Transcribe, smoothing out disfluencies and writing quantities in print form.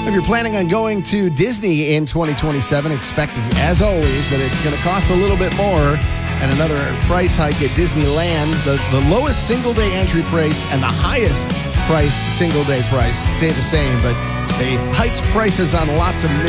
If you're planning on going to Disney in 2027, expect, as always, that it's going to cost a little bit more. And another price hike at Disneyland. The lowest single-day entry price and the highest price single-day price stay the same, but they hiked prices on lots of